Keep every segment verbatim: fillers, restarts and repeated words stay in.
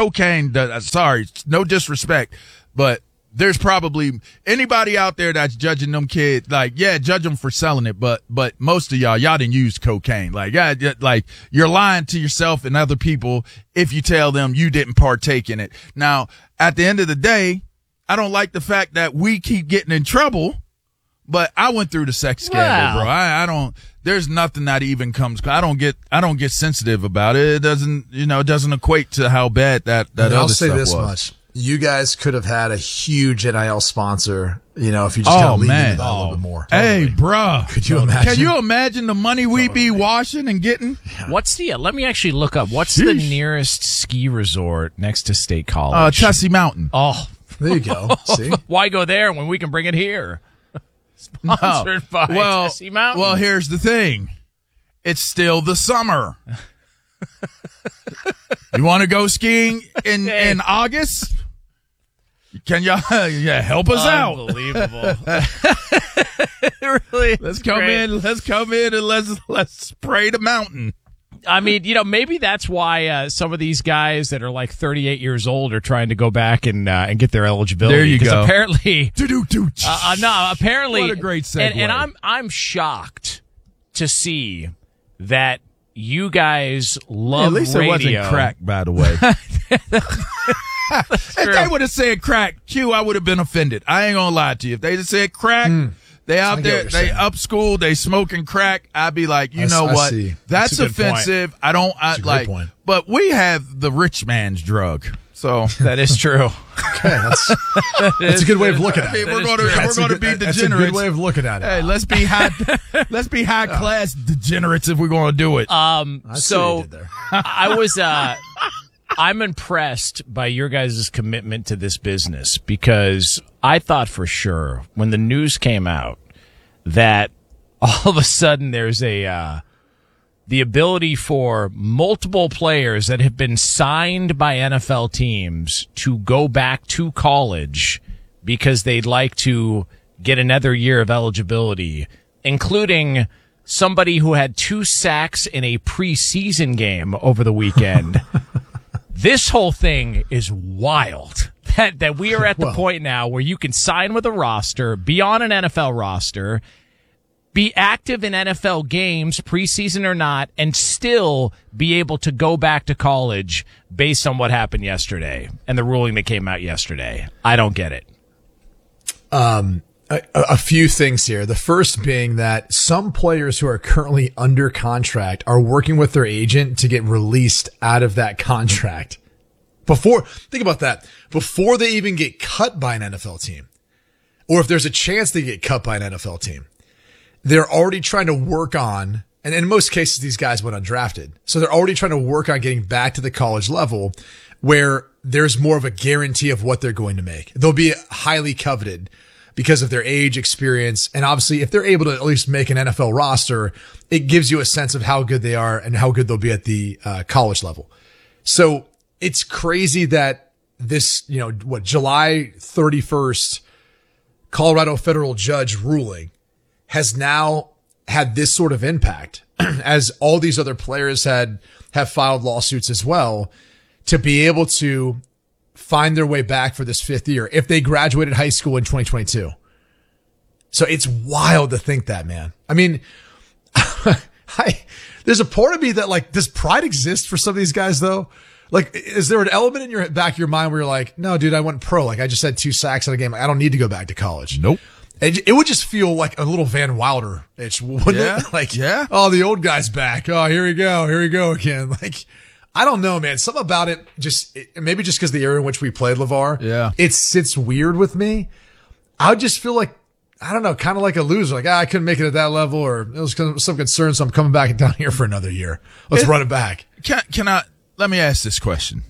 cocaine does, sorry, no disrespect, but there's probably anybody out there that's judging them kids, like, yeah, judge them for selling it, but, but most of y'all, y'all didn't use cocaine. Like, yeah, like, you're lying to yourself and other people if you tell them you didn't partake in it. Now, at the end of the day, I don't like the fact that we keep getting in trouble, but I went through the sex scandal, wow. bro. I, I don't, there's nothing that even comes, I don't get, I don't get sensitive about it. It doesn't, you know, it doesn't equate to how bad that, that and other I'll say stuff this was. much. You guys could have had a huge N I L sponsor, you know, if you just Oh, kind of leaned man. into that a Oh. little bit more. Hey, bruh. Could you imagine? Can you imagine the money we be washing and getting? What's the, uh, let me actually look up, what's the Sheesh. nearest ski resort next to State College? Uh, Tussey Mountain. Oh, There you go. See? why go there when we can bring it here? Sponsored by well, Tussey Mountain. Well, here's the thing. It's still the summer. You want to go skiing in, in August? Can y'all yeah, help us out? Unbelievable. really, Let's come great. in. Let's come in and let's let's spray the mountain. I mean, you know, maybe that's why uh, some of these guys that are like thirty-eight years old are trying to go back and uh, and get their eligibility. There you 'Cause go. Apparently, Do-do-do. uh, uh, no, apparently, What a great segue. And, and I'm I'm shocked to see that you guys love At least radio. it wasn't crack, by the way. If true. they would have said crack, Q, I would have been offended. I ain't gonna lie to you. If they just said crack, they I out get there, what you're they saying. up school, they smoking crack, I'd be like, you I- know I what? see. That's, That's a good point. offensive. I don't, I a great like, point. but we have the rich man's drug. So That is true. Okay, that's, that's a good way of looking at Hey, it. we're is gonna, true. we're That's a gonna good- be That's a degenerates. good way of looking at it. Hey, let's be high, let's be high class degenerates if we're gonna do it. Um, I see what you so did there. I was, uh, I'm impressed by your guys' commitment to this business because I thought for sure when the news came out that all of a sudden there's a, uh, the ability for multiple players that have been signed by N F L teams to go back to college because they'd like to get another year of eligibility, including somebody who had two sacks in a preseason game over the weekend. This whole thing is wild. That that we are at the Well- point now where you can sign with a roster, be on an N F L roster, be active in N F L games, preseason or not, and still be able to go back to college based on what happened yesterday and the ruling that came out yesterday. I don't get it. Um, a, a few things here. The first being that some players who are currently under contract are working with their agent to get released out of that contract. Before, think about that. Before they even get cut by an N F L team, or if there's a chance they get cut by an N F L team, they're already trying to work on, and in most cases, these guys went undrafted. So they're already trying to work on getting back to the college level where there's more of a guarantee of what they're going to make. They'll be highly coveted because of their age, experience, and obviously if they're able to at least make an N F L roster, it gives you a sense of how good they are and how good they'll be at the uh, college level. So it's crazy that this, you know, what, July thirty-first Colorado federal judge ruling has now had this sort of impact as all these other players had have filed lawsuits as well to be able to find their way back for this fifth year if they graduated high school in twenty twenty-two. So it's wild to think that, man. I mean, I, there's a part of me that like, does pride exist for some of these guys though? Like, is there an element in your back of your mind where you're like, no, dude, I went pro. Like I just had two sacks in a game. I don't need to go back to college. Nope. It, it would just feel like a little Van Wilder-ish, wouldn't Yeah, it? Like, yeah. Oh, the old guy's back. Oh, here we go. Here we go again. Like, I don't know, man. Something about it just, it, maybe just because the era in which we played LeVar. Yeah. It sits weird with me. I would just feel like, I don't know, kind of like a loser. Like, ah, I couldn't make it at that level, or it was some concern, so I'm coming back down here for another year. Let's It- run it back. Can, can I, let me ask this question.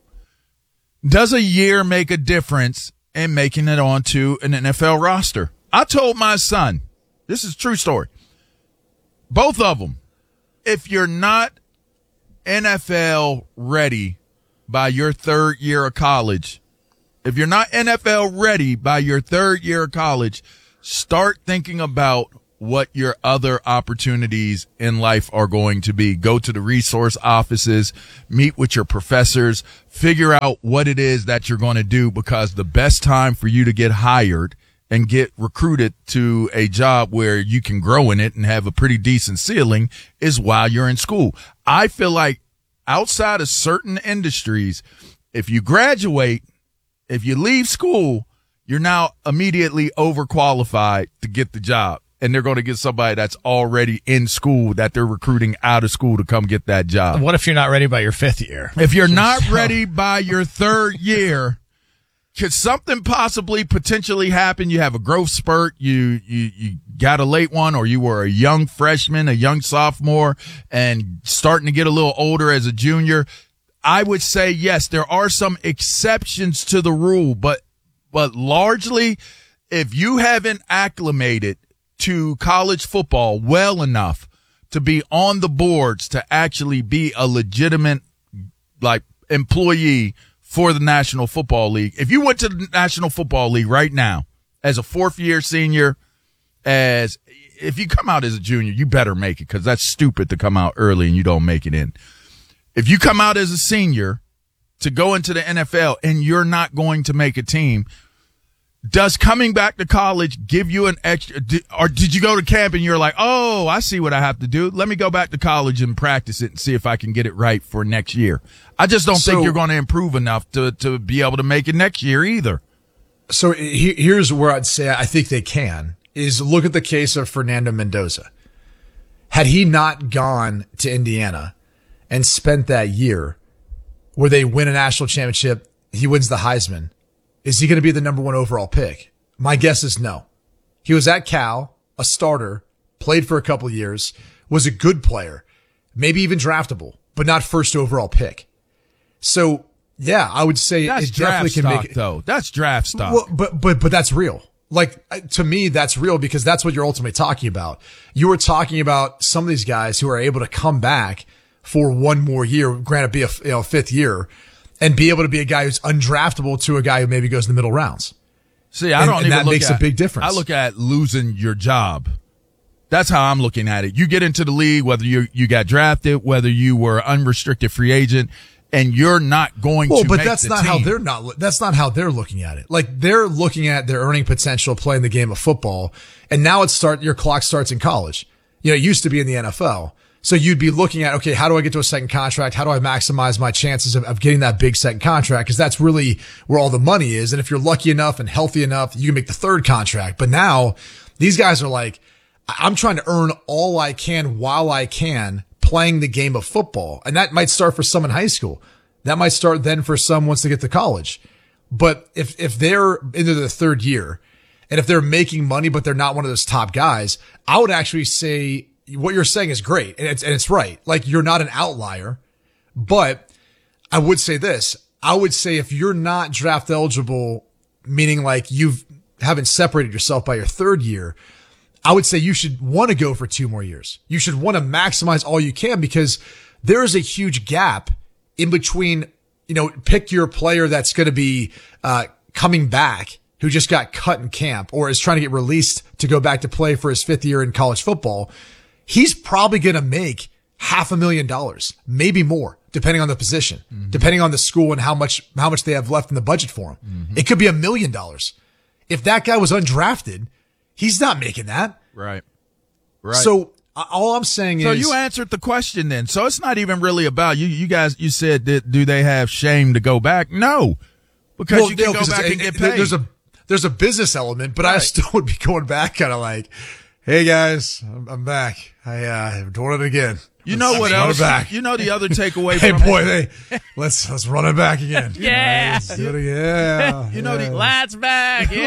Does a year make a difference in making it onto an N F L roster? I told my son, this is a true story, both of them, if you're not N F L ready by your third year of college, if you're not N F L ready by your third year of college, start thinking about what your other opportunities in life are going to be. Go to the resource offices, meet with your professors, figure out what it is that you're going to do, because the best time for you to get hired and get recruited to a job where you can grow in it and have a pretty decent ceiling is while you're in school. I feel like outside of certain industries, if you graduate, if you leave school, you're now immediately overqualified to get the job. And they're going to get somebody that's already in school that they're recruiting out of school to come get that job. What if you're not ready by your fifth year? If you're not ready by your third year, could something possibly potentially happen? You have a growth spurt, you, you, you got a late one, or you were a young freshman, a young sophomore, and starting to get a little older as a junior. I would say, yes, there are some exceptions to the rule, but, but largely, if you haven't acclimated to college football well enough to be on the boards to actually be a legitimate, like, employee for the National Football League. If you went to the National Football League right now as a fourth year senior, as if you come out as a junior, you better make it, because that's stupid to come out early and you don't make it in. If you come out as a senior to go into the N F L and you're not going to make a team, does coming back to college give you an extra, or did you go to camp and you're like, oh, I see what I have to do. Let me go back to college and practice it and see if I can get it right for next year. I just don't so, think you're going to improve enough to, to be able to make it next year either. So he, here's where I'd say I think they can, is look at the case of Fernando Mendoza. Had he not gone to Indiana and spent that year where they win a national championship, he wins the Heisman, is he going to be the number one overall pick? My guess is no. He was at Cal, a starter, played for a couple of years, was a good player, maybe even draftable, but not first overall pick. So, yeah, I would say that's it definitely can stock, make it. Though. That's draft stock. Well, but, but, but that's real. Like, to me, that's real, because that's what you're ultimately talking about. You were talking about some of these guys who are able to come back for one more year, granted be a you know, fifth year, and be able to be a guy who's undraftable to a guy who maybe goes in the middle rounds. See, I and, don't and even that look makes at, a big difference. I look at losing your job. That's how I'm looking at it. You get into the league, whether you you got drafted, whether you were unrestricted free agent, and you're not going well, to but make that's the not team. how they're not. That's not how they're looking at it. Like, they're looking at their earning potential playing the game of football, and now it's start. Your clock starts in college. You know, it used to be in the N F L. So you'd be looking at, okay, how do I get to a second contract? How do I maximize my chances of, of getting that big second contract? Because that's really where all the money is. And if you're lucky enough and healthy enough, you can make the third contract. But now these guys are like, I'm trying to earn all I can while I can playing the game of football. And that might start for some in high school. That might start then for some once they get to college. But if, if they're into their third year and if they're making money, but they're not one of those top guys, I would actually say, what you're saying is great, and it's and it's right. Like, you're not an outlier, but I would say this. I would say if you're not draft eligible, meaning like you've haven't separated yourself by your third year, I would say you should want to go for two more years. You should want to maximize all you can, because there is a huge gap in between, you know, pick your player that's going to be uh coming back, who just got cut in camp or is trying to get released to go back to play for his fifth year in college football. He's probably going to make half a million dollars, maybe more, depending on the position, mm-hmm. depending on the school and how much, how much they have left in the budget for him. Mm-hmm. It could be a million dollars. If that guy was undrafted, he's not making that. Right. Right. So uh, all I'm saying so is. So you answered the question then. So it's not even really about you. You guys, you said that, do they have shame to go back? No, because well, you can no, go back it, and get it, paid. There's a, there's a business element, but right. I still would be going back kind of like, hey guys, I'm, I'm back. I, uh, I'm doing it again. You know what else? Back. You know the other takeaway hey, from boy, it? Hey, let's, let's run it back again. Yeah. Let's do it again. Yeah. You know yeah. the, Let's back. Yeah.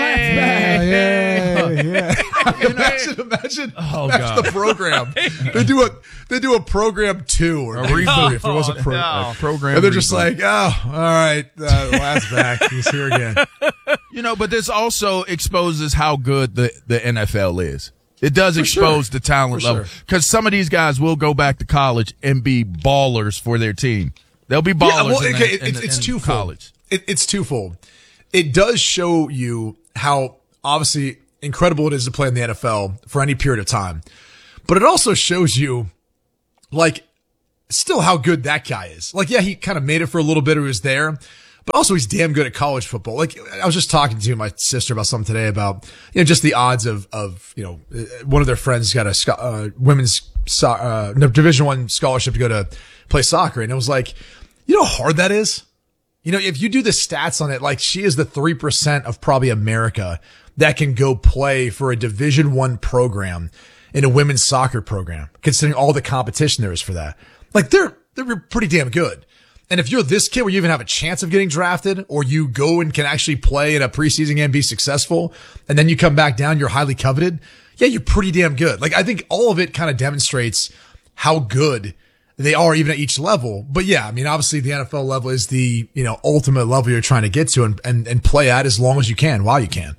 Yeah. Yeah. yeah. imagine, imagine, oh, imagine God. the program. They do a, they do a program two or a reboot if it was a pro, no. like, program. And they're reboot. just like, oh, all right, uh, Lad's back. He's here again. You know, but this also exposes how good the, the N F L is. It does for expose sure. the talent for level, because some of these guys will go back to college and be ballers for their team. They'll be ballers. Yeah, well, in, okay, the, it's, in, it's in twofold. college. It, it's twofold. It does show you how, obviously, incredible it is to play in the N F L for any period of time. But it also shows you, like, still how good that guy is. Like, yeah, he kind of made it for a little bit. He was there, but also he's damn good at college football. Like, I was just talking to my sister about something today about, you know, just the odds of, of, you know, one of their friends got a uh, women's so, uh, Division One scholarship to go to play soccer. And it was like, you know how hard that is? You know, if you do the stats on it, like, she is the three percent of probably America that can go play for a Division One program in a women's soccer program, considering all the competition there is for that. Like, they're, they're pretty damn good. And if you're this kid where you even have a chance of getting drafted, or you go and can actually play in a preseason game and be successful, and then you come back down, you're highly coveted. Yeah, you're pretty damn good. Like, I think all of it kind of demonstrates how good they are even at each level. But yeah, I mean, obviously the N F L level is the, you know, ultimate level you're trying to get to and, and, and play at as long as you can, while you can.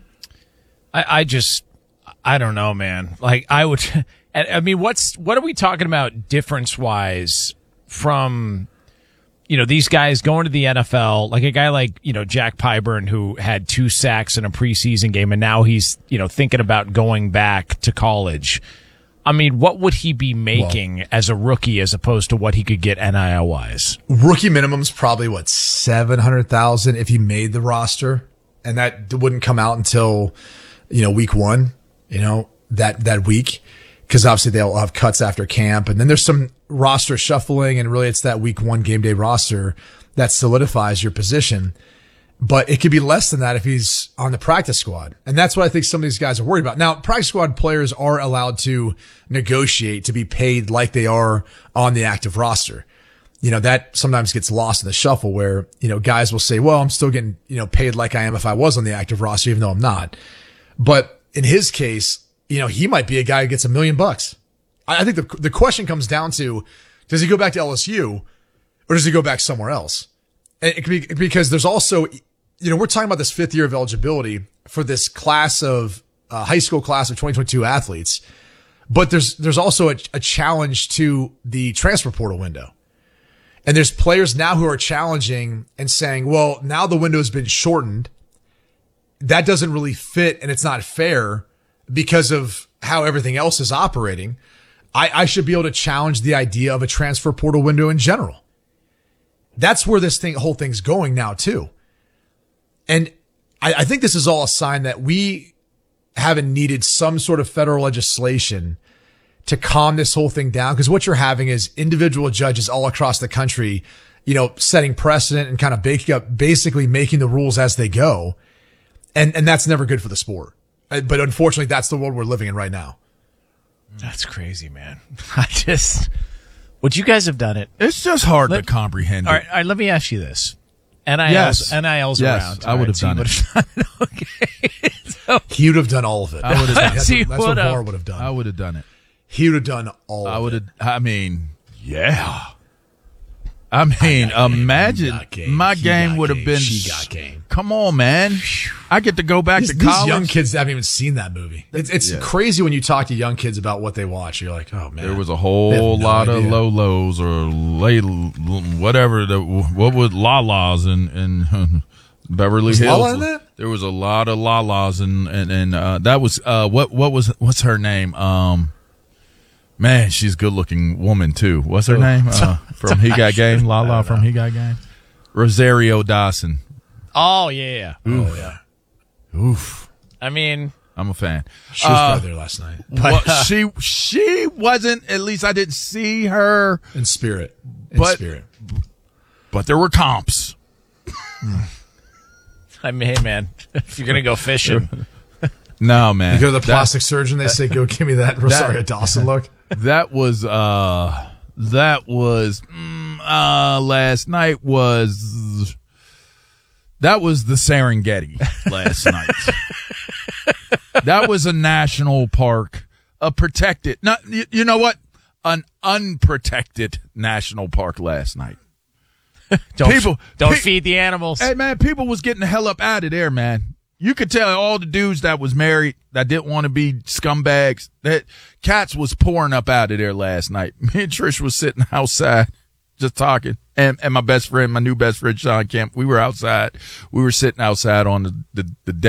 I, I just, I don't know, man. Like, I would, I mean, what's, what are we talking about difference wise from, you know, these guys going to the N F L, like a guy like, you know, Jack Pyburn, who had two sacks in a preseason game, and now he's, you know, thinking about going back to college. I mean, what would he be making well, as a rookie as opposed to what he could get N I L wise? Rookie minimum's probably what, seven hundred thousand if he made the roster, and that wouldn't come out until, you know, week one, you know, that, that week. Cause obviously they'll have cuts after camp, and then there's some roster shuffling, and really it's that week one game day roster that solidifies your position. But it could be less than that if he's on the practice squad. And that's what I think some of these guys are worried about. Now, practice squad players are allowed to negotiate to be paid like they are on the active roster. You know, that sometimes gets lost in the shuffle where, you know, guys will say, well, I'm still getting, you know, paid like I am if I was on the active roster, even though I'm not. But in his case, you know, he might be a guy who gets a million bucks. I think the, the question comes down to, does he go back to L S U or does he go back somewhere else? And it could be because there's also, you know, we're talking about this fifth year of eligibility for this class of uh, high school class of twenty twenty-two athletes. But there's, there's also a, a challenge to the transfer portal window. And there's players now who are challenging and saying, well, now the window has been shortened. That doesn't really fit and it's not fair because of how everything else is operating. I, I should be able to challenge the idea of a transfer portal window in general. That's where this thing, whole thing's going now too. And I, I think this is all a sign that we haven't needed some sort of federal legislation to calm this whole thing down. Because what you're having is individual judges all across the country, you know, setting precedent and kind of baking up, basically making the rules as they go. And, and that's never good for the sport. But unfortunately, that's the world we're living in right now. That's crazy, man. I just, would you guys have done it? It's just hard let, to comprehend. All right, all right, let me ask you this. N I L's, yes. N I L's yes, around. I would have done, done it. Okay. So, he would have done all of it. I would have done that's it. what, that's what Barr would have done. I would have done it. He would have done all I of would it. have, I mean, yeah. I mean, I imagine game. my he game would have game. been. She got game. Come on, man. I get to go back these, to college. These young kids haven't even seen that movie. It's, it's yeah. crazy when you talk to young kids about what they watch. You're like, oh man. There was a whole no lot idea. of Lolos or lay, whatever the what was Lalas in in Beverly was Hills. Lala in that? There was a lot of Lalas and and and uh, that was uh what what was what's her name um. Man, she's a good-looking woman, too. What's her name? Uh, from He Got Game? Lala from He Got Game? Rosario Dawson. Oh, yeah. Oh, yeah. Oof. I mean, I'm a fan. She was uh, probably there last night. But, well, uh, she she wasn't, at least I didn't see her. In spirit. In but, spirit. But there were comps. I mean, hey, man, if you're going to go fishing. No, man. You go to the plastic that, surgeon, they say, go give me that Rosario that, Dawson look. That was, uh, that was, mm, uh, last night was, that was the Serengeti last night. That was a national park, a protected, not, you, you know what? An unprotected national park last night. don't people, don't pe- feed the animals. Hey, man, people was getting the hell up out of there, man. You could tell all the dudes that was married that didn't want to be scumbags. That cats was pouring up out of there last night. Me and Trish was sitting outside just talking. And and my best friend, my new best friend, Sean Kemp, we were outside. We were sitting outside on the, the, the deck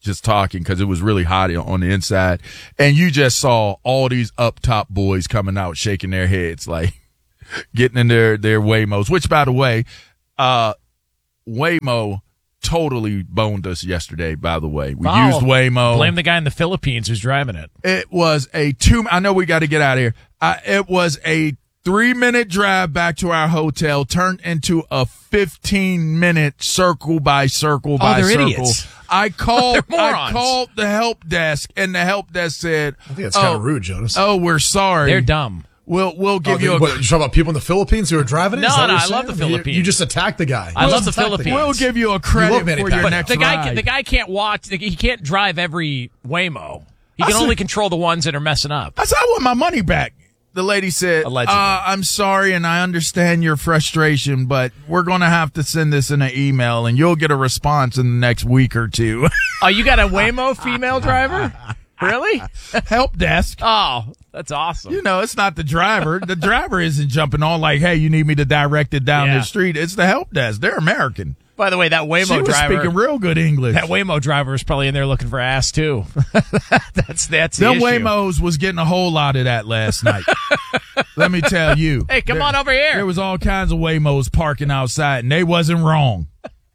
just talking because it was really hot on the inside. And you just saw all these up top boys coming out shaking their heads, like getting in their, their Waymos, which, by the way, uh, Waymo totally boned us yesterday, by the way. We oh, used Waymo. Blame the guy in the Philippines who's driving it. It was a two, I know we got to get out of here. Uh, it was a three minute drive back to our hotel turned into a fifteen minute circle by circle oh, by they're circle. Idiots. I called, They're morons. I called the help desk and the help desk said, I think that's oh, kind of rude, Jonas. Oh, we're sorry. They're dumb. We'll, we'll give oh, you a, what, you talking about people in the Philippines who are driving it? No, Is that no, what I you're love the saying? You- Philippines. You just attacked the guy. I You love just the attacked Philippines. we'll give you a You credit love Manny for your Pacquiao. next The guy, ride. the guy can't watch. He can't drive every Waymo. He can I only said- control the ones that are messing up. I said, I want my money back. The lady said, Allegedly. uh, I'm sorry and I understand your frustration, but we're going to have to send this in an email and you'll get a response in the next week or two. Oh, you got a Waymo female driver? Really? Help desk. Oh, that's awesome. You know, it's not the driver. The driver isn't jumping on like, hey, you need me to direct it down Yeah. the street. It's the help desk. They're American. By the way, that Waymo She was driver. speaking real good English. That Waymo driver is probably in there looking for ass too. that's that's the Them issue. Waymos was getting a whole lot of that last night. Let me tell you. Hey, come There- on over here. There was all kinds of Waymos parking outside, and they wasn't wrong.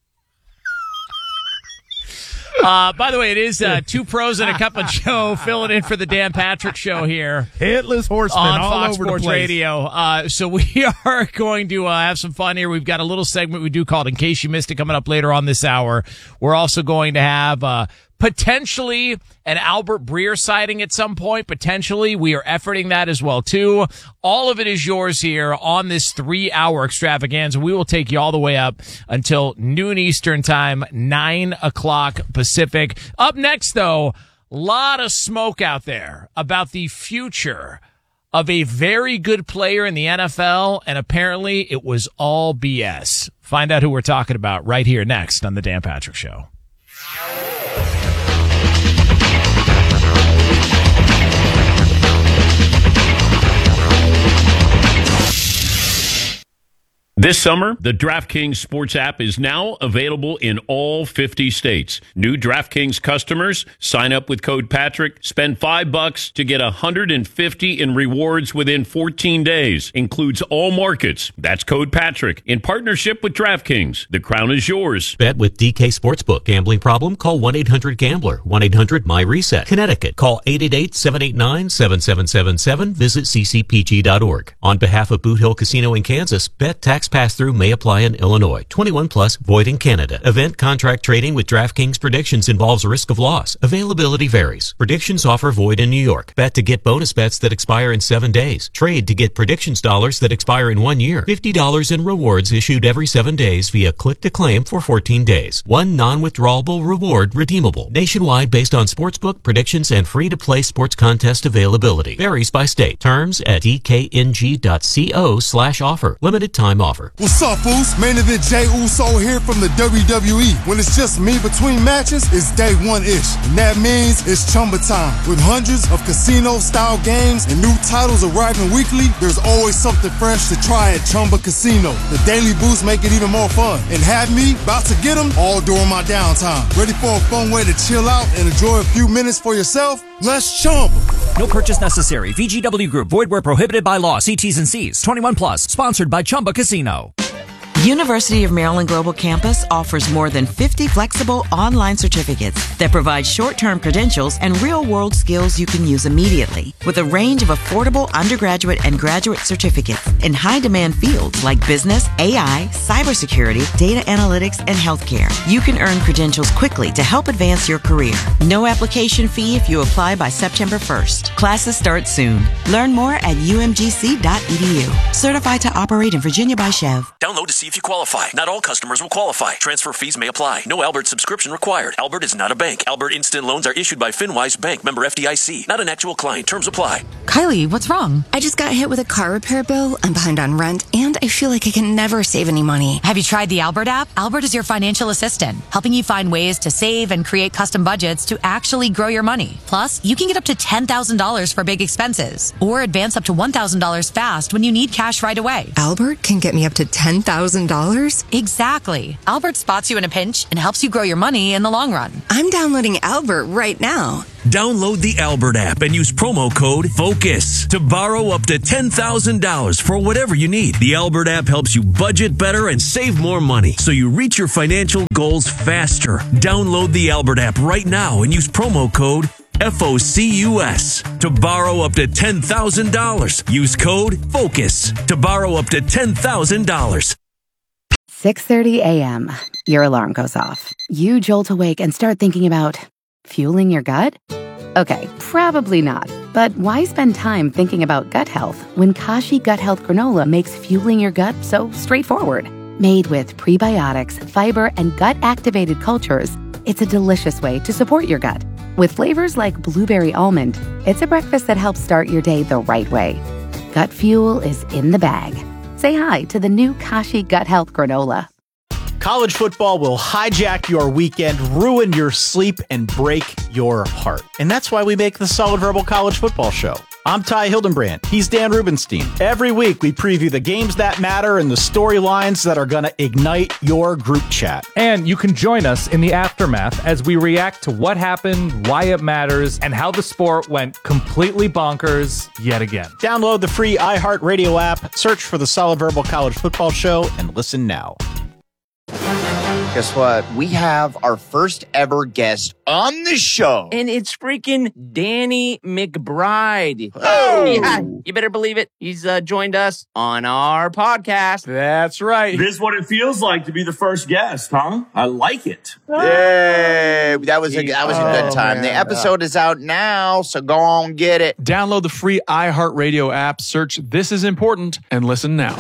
Uh, by the way, it is uh, two pros and a cup of Joe filling in for the Dan Patrick Show here Headless horsemen on all Fox over Sports the place. Radio. Uh, so we are going to uh, have some fun here. We've got a little segment we do called In Case You Missed It coming up later on this hour. We're also going to have uh, potentially an Albert Breer sighting at some point. Potentially. We are efforting that as well, too. All of it is yours here on this three-hour extravaganza. We will take you all the way up until noon Eastern time, nine o'clock Pacific. Up next, though, a lot of smoke out there about the future of a very good player in the N F L, and apparently it was all B S. Find out who we're talking about right here next on The Dan Patrick Show. This summer, the DraftKings Sports app is now available in all fifty states. New DraftKings customers sign up with code Patrick, spend five bucks to get one hundred fifty in rewards within fourteen days. Includes all markets. That's code Patrick in partnership with DraftKings. The crown is yours. Bet with D K Sportsbook. Gambling problem? Call one eight hundred gambler. one eight hundred my reset. Connecticut. Call eight eight eight, seven eight nine, seven seven seven seven. Visit c c p g dot org. On behalf of Boot Hill Casino in Kansas, bet tax pass-through may apply in Illinois. twenty-one plus, void in Canada. Event contract trading with DraftKings Predictions involves risk of loss. Availability varies. Predictions offer void in New York. Bet to get bonus bets that expire in seven days. Trade to get predictions dollars that expire in one year. fifty dollars in rewards issued every seven days via click to claim for fourteen days. One non-withdrawable reward redeemable. Nationwide based on sportsbook, predictions, and free-to-play sports contest availability. Varies by state. Terms at d k n g dot co slash offer. Limited time offer. What's up, Foos? Main event Jay Uso here from the W W E. When it's just me between matches, it's day one-ish. And that means it's Chumba time. With hundreds of casino-style games and new titles arriving weekly, there's always something fresh to try at Chumba Casino. The daily boosts make it even more fun. And have me about to get them all during my downtime. Ready for a fun way to chill out and enjoy a few minutes for yourself? Let's Chumba. No purchase necessary. V G W Group. Void where prohibited by law. See T's and C's. twenty-one plus. Sponsored by Chumba Casino. University of Maryland Global Campus offers more than fifty flexible online certificates that provide short-term credentials and real-world skills you can use immediately. With a range of affordable undergraduate and graduate certificates in high-demand fields like business, A I, cybersecurity, data analytics, and healthcare, you can earn credentials quickly to help advance your career. No application fee if you apply by September first. Classes start soon. Learn more at u m g c dot e d u. Certified to operate in Virginia by Chev. Download to see if you qualify. Not all customers will qualify. Transfer fees may apply. No Albert subscription required. Albert is not a bank. Albert Instant Loans are issued by FinWise Bank, member F D I C. Not an actual client. Terms apply. Kylie, what's wrong? I just got hit with a car repair bill. I'm behind on rent, and I feel like I can never save any money. Have you tried the Albert app? Albert is your financial assistant, helping you find ways to save and create custom budgets to actually grow your money. Plus, you can get up to ten thousand dollars for big expenses, or advance up to one thousand dollars fast when you need cash right away. Albert can get me up to ten thousand thousand dollars? Exactly. Albert spots you in a pinch and helps you grow your money in the long run. I'm downloading Albert right now. Download the Albert app and use promo code FOCUS to borrow up to ten thousand dollars for whatever you need. The Albert app helps you budget better and save more money so you reach your financial goals faster. Download the Albert app right now and use promo code FOCUS to borrow up to ten thousand dollars. Use code FOCUS to borrow up to ten thousand dollars. six thirty a.m. Your alarm goes off. You jolt awake and start thinking about fueling your gut? Okay, probably not. But why spend time thinking about gut health when Kashi Gut Health Granola makes fueling your gut so straightforward? Made with prebiotics, fiber, and gut-activated cultures, it's a delicious way to support your gut. With flavors like blueberry almond, it's a breakfast that helps start your day the right way. Gut fuel is in the bag. Say hi to the new Kashi Gut Health Granola. College football will hijack your weekend, ruin your sleep, and break your heart. And that's why we make the Solid Verbal College Football Show. I'm Ty Hildenbrand. He's Dan Rubenstein. Every week, we preview the games that matter and the storylines that are going to ignite your group chat. And you can join us in the aftermath as we react to what happened, why it matters, and how the sport went completely bonkers yet again. Download the free iHeartRadio app, search for the Solid Verbal College Football Show, and listen now. Guess what? We have our first ever guest on the show. And it's freaking Danny McBride. Oh. Yeah, you better believe it. He's uh, joined us on our podcast. That's right. This is what it feels like to be the first guest, huh? I like it. Yay. That was a, that was a good time. Oh, the episode is out now, so go on, get it. Download the free iHeartRadio app, search This Is Important, and listen now.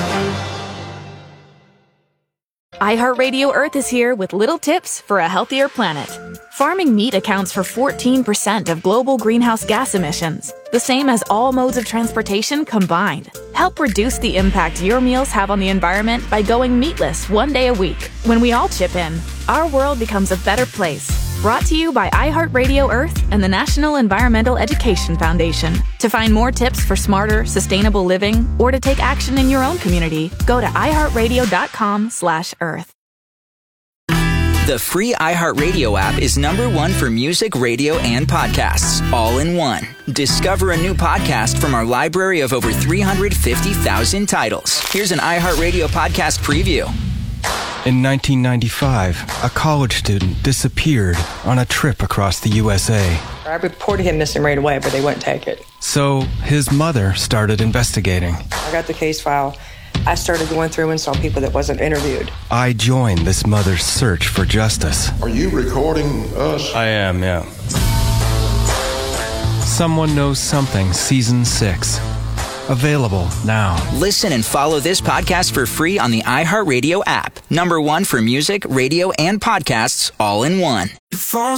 iHeartRadio Earth is here with little tips for a healthier planet. Farming meat accounts for fourteen percent of global greenhouse gas emissions, the same as all modes of transportation combined. Help reduce the impact your meals have on the environment by going meatless one day a week. When we all chip in, our world becomes a better place. Brought to you by iHeartRadio Earth and the National Environmental Education Foundation. To find more tips for smarter, sustainable living, or to take action in your own community, go to iHeartRadio.com slash Earth. The free iHeartRadio app is number one for music, radio, and podcasts, all in one. Discover a new podcast from our library of over three hundred fifty thousand titles. Here's an iHeartRadio podcast preview. In nineteen ninety-five, a college student disappeared on a trip across the U S A. I reported him missing right away, but they wouldn't take it. So his mother started investigating. I got the case file. I started going through and saw people that wasn't interviewed. I joined this mother's search for justice. Are you recording us? I am, yeah. Someone Knows Something, Season six. Available now. Listen and follow this podcast for free on the iHeartRadio app. Number one for music, radio, and podcasts, all in one.